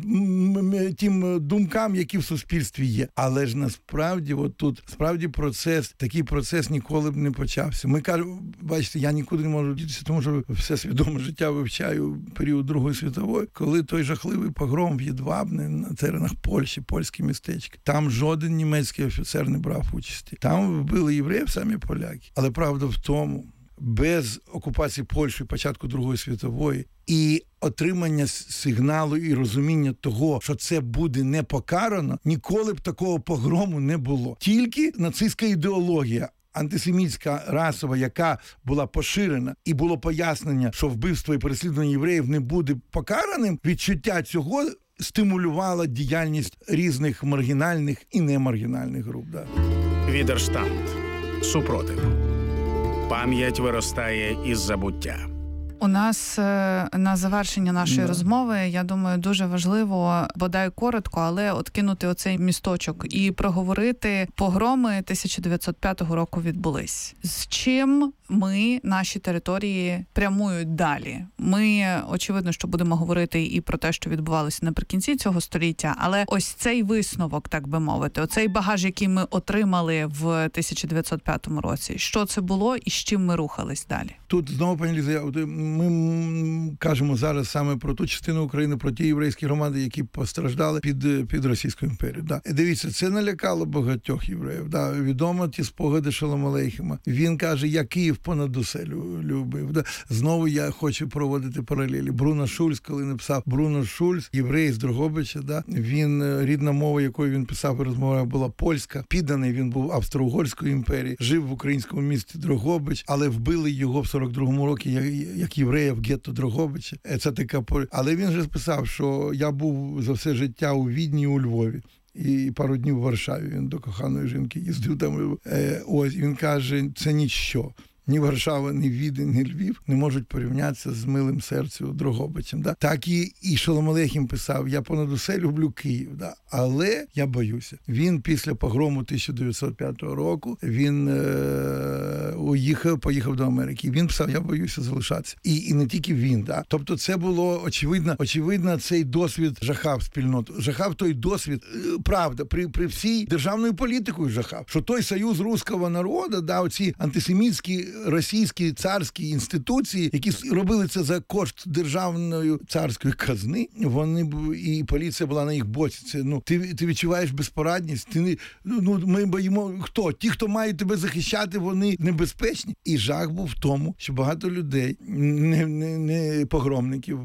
м, тим думкам, які в суспільстві є. Але ж насправді, от тут, справді процес, такий процес ніколи б не почався. Ми кажемо, бачите, я нікуди не можу дітися, тому що все свідоме життя вивчаю період Другої світової, коли той жахливий погром в Єдвабне на теренах Польщі, польські містечки. Там жоден німецький офіцер не брав участі. Там вбили євреїв самі поляки. Але правда в тому, без окупації Польщі, початку Другої світової, і отримання сигналу і розуміння того, що це буде не покарано, ніколи б такого погрому не було. Тільки нацистська ідеологія, антисемітська, расова, яка була поширена, і було пояснення, що вбивство і переслідування євреїв не буде покараним, відчуття цього стимулювало діяльність різних маргінальних і немаргінальних груп. Да. Відерштанд. Супротив. Пам'ять виростає із забуття. У нас на завершення нашої да. розмови, я думаю, дуже важливо, бодай коротко, але от кинути оцей місточок і проговорити погроми тисяча дев'ятсот п'ятого року відбулись. З чим ми, наші території, прямують далі? Ми, очевидно, що будемо говорити і про те, що відбувалося наприкінці цього століття, але ось цей висновок, так би мовити, оцей багаж, який ми отримали в тисяча дев'ятсот п'ятому році, що це було і з чим ми рухались далі? Тут знову, пані Ліза, ми кажемо зараз саме про ту частину України, про ті єврейські громади, які постраждали під, під Російською імперією. Да. Дивіться, це налякало багатьох євреїв. Да. Відомо ті спогади Шолома Алейхема. Він каже, я Київ понад усе любив. Да. Знову я хочу проводити паралелі. Бруно Шульц, коли написав Бруно Шульц, єврей з Дрогобича, да. Він, рідна мова, якою він писав і розмовляв, була польська. Підданий він був Австро-Угорської імперії, жив в українському місті Дрогобич, але вбили його в сорок другому році як єврея в гетто Дрогобича. Це така, але він же писав, що я був за все життя у Відні і у Львові. І пару днів в Варшаві він до коханої жінки їздив там. Ось, він каже, це ніщо. Ні Варшава, ні Відень, ні Львів не можуть порівнятися з милим серцем Дрогобичем. Да? Так і, і Шолом Алейхем писав, я понад усе люблю Київ, да? Але я боюся. Він після погрому тисяча дев'ятсот п'ятого року, він е- уїхав, поїхав до Америки. Він писав, я боюся залишатися. І, і не тільки він. Да? Тобто це було очевидно, очевидно, цей досвід жахав спільноту. Жахав той досвід, правда, при, при всій державною політикою жахав, що той союз руського народу, да, оці антисемітські російські царські інституції, які робили це за кошт державної царської казни, вони б, і поліція була на їх боці. Це, ну, ти, ти відчуваєш безпорадність, ти не, ну, ми боїмо, хто? Ті, хто мають тебе захищати, вони небезпечні. І жах був в тому, що багато людей, не, не, не погромників,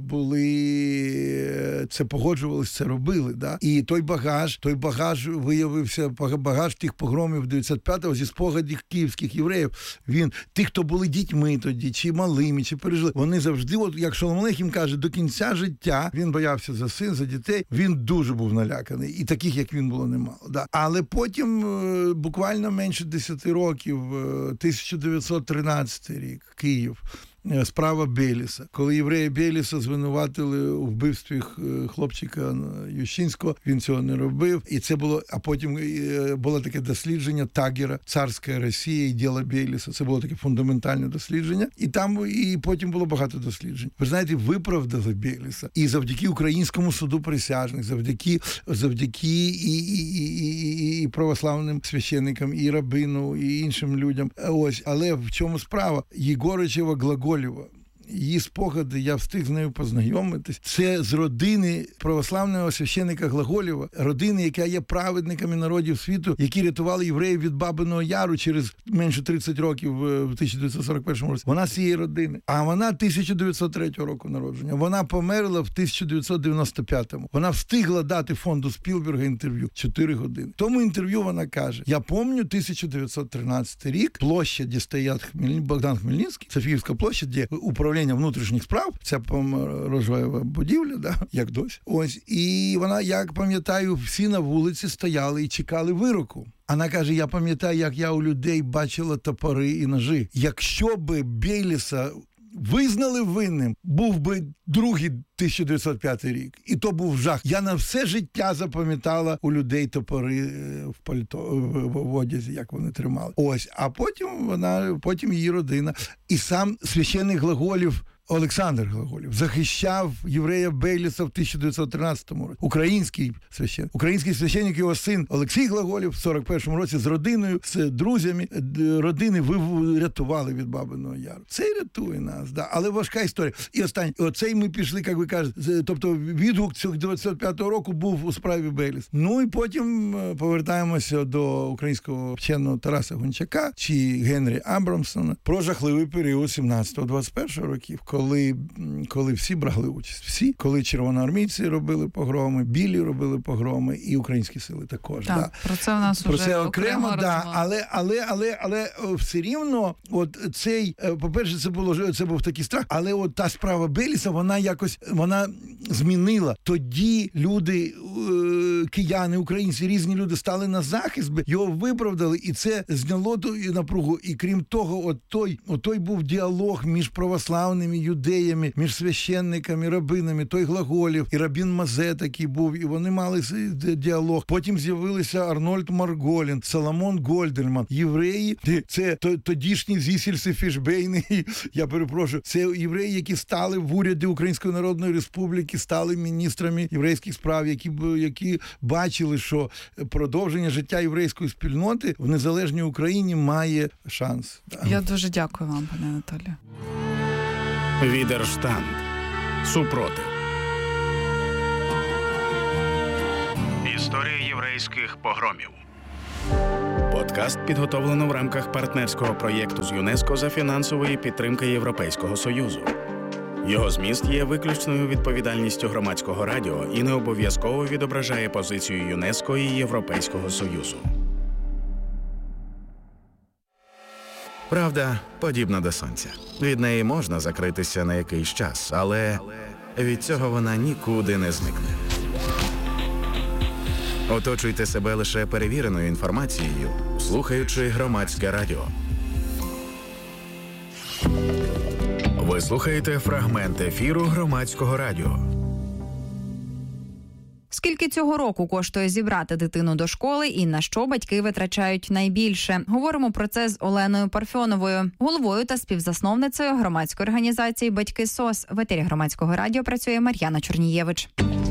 були, це погоджувалися, це робили, да? І той багаж, той багаж виявився, багаж тих погромів дев'ятсот п'ятого зі спогадів київських євреїв, він ті, хто були дітьми тоді, чи малими, чи пережили, вони завжди, от як Шолом Алейхем каже, до кінця життя він боявся за син, за дітей, він дуже був наляканий. І таких, як він, було немало. Да. Але потім, буквально менше десяти років, тисяча дев'ятсот тринадцятий рік, Київ, справа Бєліса. Коли євреї Бєліса звинуватили у вбивстві хлопчика Ющинського, він цього не робив. І це було, а потім було таке дослідження Тагера, «Царська Росія і діло Бєліса». Це було таке фундаментальне дослідження. І там, і потім було багато досліджень. Ви знаєте, виправдали Бєліса. І завдяки Українському суду присяжних, завдяки, завдяки і, і, і, і, і православним священникам, і рабину, і іншим людям. Ось, але в чому справа? Єгоричева Глаголєва, її спогади, я встиг з нею познайомитись. Це з родини православного священника Глаголєва, родини, яка є праведниками народів світу, які рятували євреїв від Бабиного Яру через менше тридцять років в тисяча дев'ятсот сорок першому році. Вона з цієї родини. А вона тисяча дев'ятсот третього року народження. Вона померла в тисяча дев'ятсот дев'яносто п'ятому. Вона встигла дати фонду Спілберга інтерв'ю чотири години. В тому інтерв'ю вона каже, я пам'ятаю тисяча дев'ятсот тринадцятий рік, площа, де стоять Хмель... Богдан Хмельницький, Софіївська площа, де управління внутрішніх справ, ця розжоєва будівля, да, як досі. Ось, і вона, як пам'ятаю, всі на вулиці стояли і чекали вироку. Вона каже, я пам'ятаю, як я у людей бачила топори і ножі. Якщо би Бєліса визнали винним, був би другий тисяча дев'ятсот п'ятий рік. І то був жах. Я на все життя запам'ятала у людей топори в пальто, в одязі, як вони тримали. Ось. А потім вона, потім її родина. І сам священник Глаголєв Олександр Глаголєв захищав єврея Бейліса в тисяча дев'ятсот тринадцятому році. Український священник. Український священник, його син Олексій Глаголєв в сорок першому році з родиною, з друзями родини врятували від Бабиного Яру. Це і рятує нас, да. Але важка історія. І останнє, оцей ми пішли, як ви кажете, тобто відгук цього дев'ятдесят п'ятого року був у справі Бейліс. Ну і потім повертаємося до українського вченого Тараса Гончака чи Генрі Абрамсона про жахливий період сімнадцятого-двадцять першого років, коли, коли всі брали участь. Всі, коли червоноармійці робили погроми, білі робили погроми і українські сили також. Так, да. Про це в нас про вже це окремо, окремо да, але, але, але, але все рівно, от цей, по-перше, це було це був такий страх, але от та справа Бейліса, вона якось, вона змінила. Тоді люди, кияни, українці, різні люди стали на захист, його виправдали, і це зняло ту напругу. І крім того, от той, от той був діалог між православними юдеями, між священниками, рабинами, той Глаголєв, і рабін Мазе такий був, і вони мали діалог. Потім з'явилися Арнольд Марголін, Соломон Гольдельман, євреї, це тодішні Зісельси Фішбейни, я перепрошую, це євреї, які стали в уряді Української Народної Республіки, стали міністрами єврейських справ, які, які бачили, що продовження життя єврейської спільноти в незалежній Україні має шанс. Я дуже дякую вам, пане Анатолію. Відерштанд. Супротив. Історія єврейських погромів. Подкаст підготовлено в рамках партнерського проєкту з ЮНЕСКО за фінансової підтримки Європейського Союзу. Його зміст є виключною відповідальністю Громадського радіо і не обов'язково відображає позицію ЮНЕСКО і Європейського Союзу. Правда подібна до сонця. Від неї можна закритися на якийсь час, але від цього вона нікуди не зникне. Оточуйте себе лише перевіреною інформацією, слухаючи Громадське радіо. Ви слухаєте фрагмент ефіру Громадського радіо. Скільки цього року коштує зібрати дитину до школи і на що батьки витрачають найбільше? Говоримо про це з Оленою Парфьоновою, головою та співзасновницею громадської організації «Батьки СОС». В етері Громадського радіо працює Мар'яна Чорнієвич.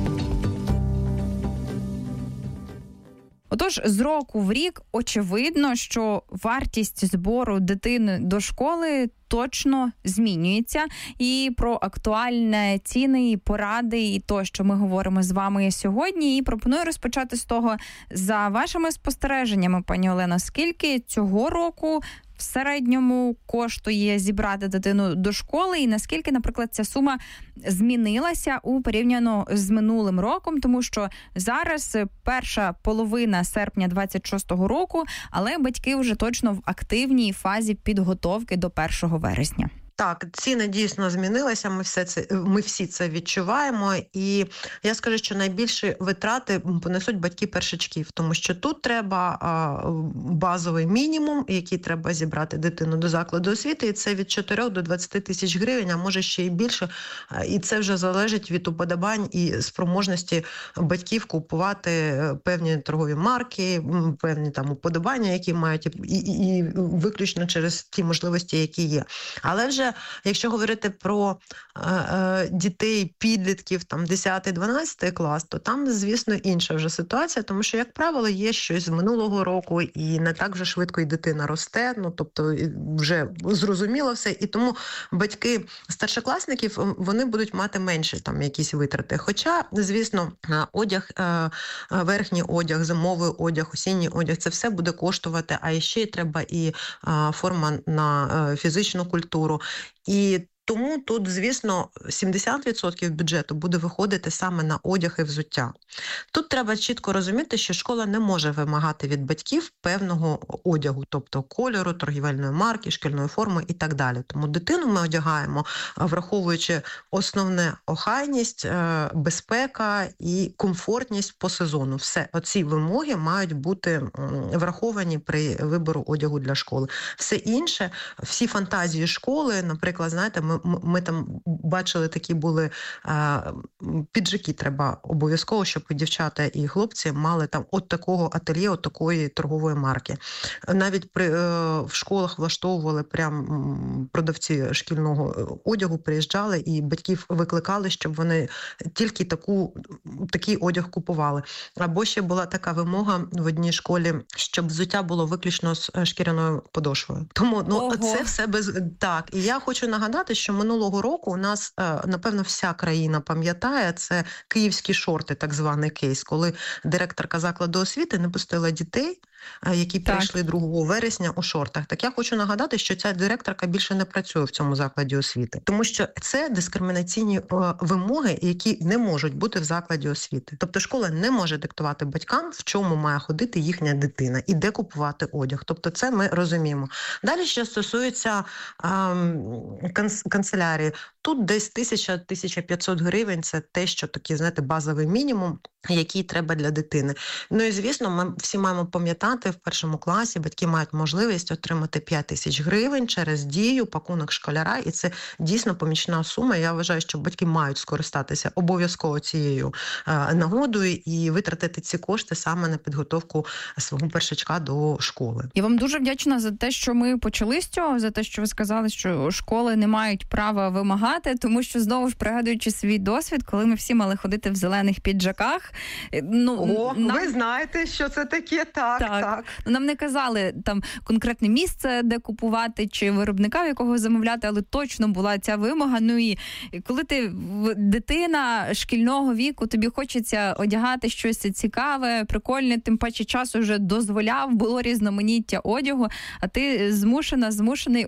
Отож, з року в рік очевидно, що вартість збору дитини до школи точно змінюється. І про актуальні ціни, і поради, і то, що ми говоримо з вами сьогодні. І пропоную розпочати з того, за вашими спостереженнями, пані Олено, скільки цього року в середньому коштує зібрати дитину до школи, і наскільки, наприклад, ця сума змінилася у порівняно з минулим роком, тому що зараз перша половина серпня двадцять шостого року, але батьки вже точно в активній фазі підготовки до першого вересня. Так, ціни дійсно змінилися, ми, все це, ми всі це відчуваємо, і я скажу, що найбільші витрати понесуть батьки першачків, тому що тут треба а, базовий мінімум, який треба зібрати дитину до закладу освіти, і це від чотирьох до двадцяти тисяч гривень, а може ще й більше, і це вже залежить від уподобань і спроможності батьків купувати певні торгові марки, певні там уподобання, які мають, і, і, і виключно через ті можливості, які є. Але вже якщо говорити про е, е, дітей, підлітків, там десятий-дванадцятий клас, то там, звісно, інша вже ситуація, тому що, як правило, є щось з минулого року, і не так вже швидко і дитина росте, ну, тобто вже зрозуміло все, і тому батьки старшокласників, вони будуть мати менше там якісь витрати. Хоча, звісно, одяг, е, верхній одяг, зимовий одяг, осінній одяг, це все буде коштувати, а ще й треба і е, форма на е, фізичну культуру. І тому тут, звісно, сімдесят відсотків бюджету буде виходити саме на одяг і взуття. Тут треба чітко розуміти, що школа не може вимагати від батьків певного одягу, тобто кольору, торгівельної марки, шкільної форми і так далі. Тому дитину ми одягаємо, враховуючи основне охайність, безпека і комфортність по сезону. Все, оці вимоги мають бути враховані при вибору одягу для школи. Все інше, всі фантазії школи, наприклад, знаєте, ми ми, ми там бачили, такі були а, піджаки, треба обов'язково, щоб і дівчата, і хлопці мали там от такого ательє, от такої торгової марки. Навіть при, в школах влаштовували прям продавці шкільного одягу, приїжджали і батьків викликали, щоб вони тільки таку, такий одяг купували. Або ще була така вимога в одній школі, щоб взуття було виключно з шкіряною подошвою. Тому ну, Ого. це все без... Так, і я хочу нагадати, що минулого року у нас, напевно, вся країна пам'ятає, це київські шорти, так званий кейс, коли директорка закладу освіти не пустила дітей, які так. прийшли другого вересня у шортах. Так я хочу нагадати, що ця директорка більше не працює в цьому закладі освіти. Тому що це дискримінаційні вимоги, які не можуть бути в закладі освіти. Тобто школа не може диктувати батькам, в чому має ходити їхня дитина і де купувати одяг. Тобто це ми розуміємо. Далі, що стосується ем, канц- канцелярії, тут десь тисяча - тисяча п'ятсот гривень – це те, що такий, знаєте, базовий мінімум, який треба для дитини. Ну і, звісно, ми всі маємо пам'ятати, в першому класі батьки мають можливість отримати п'ять тисяч гривень через Дію, пакунок школяра, і це дійсно помічна сума. Я вважаю, що батьки мають скористатися обов'язково цією е, нагодою і витратити ці кошти саме на підготовку свого першачка до школи. Я вам дуже вдячна за те, що ми почали з цього, за те, що ви сказали, що школи не мають права вимагати, тому що, знову ж пригадуючи свій досвід, коли ми всі мали ходити в зелених піджаках. Ну, О, нам... ви знаєте, що це таке, так, так. так. Нам не казали там конкретне місце, де купувати, чи виробника, в якого замовляти, але точно була ця вимога. Ну і коли ти дитина шкільного віку, тобі хочеться одягати щось цікаве, прикольне, тим паче час уже дозволяв, було різноманіття одягу, а ти змушена, змушений